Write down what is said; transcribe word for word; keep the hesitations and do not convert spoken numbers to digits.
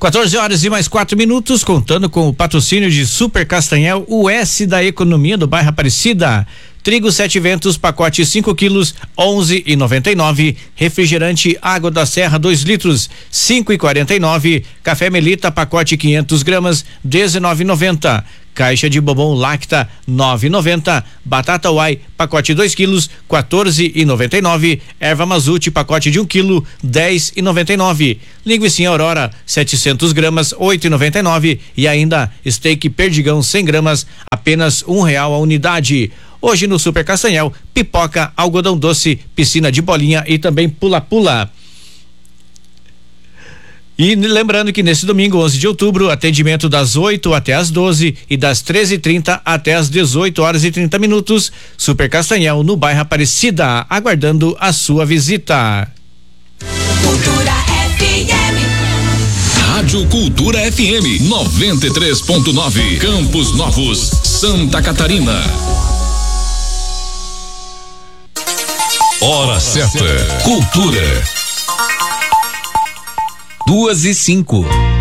quatorze horas e mais quatro minutos, contando com o patrocínio de Super Castanhel, o S da economia do bairro Aparecida. Trigo Sete Ventos, pacote cinco quilos, onze e noventa e nove. Refrigerante Água da Serra, dois litros, cinco e quarenta e nove. Café Melita, pacote quinhentos gramas, dezenove e noventa. Caixa de bombom Lacta, nove e noventa. Batata Uai, pacote dois quilos, quatorze e noventa e nove. Erva Mazute, pacote de um quilo, dez e noventa e nove. Linguiça Aurora, setecentos gramas, oito e noventa e nove. E ainda steak Perdigão cem gramas, apenas um real a unidade. Hoje no Super Castanhel, pipoca, algodão doce, piscina de bolinha e também pula-pula. E lembrando que nesse domingo, onze de outubro, atendimento das oito até as doze e das treze e trinta até as dezoito horas e trinta minutos. Super Castanhel, no bairro Aparecida, aguardando a sua visita. Cultura F M. Rádio Cultura F M noventa e três ponto nove, Campos Novos, Santa Catarina. Hora certa. Cultura. Duas e cinco.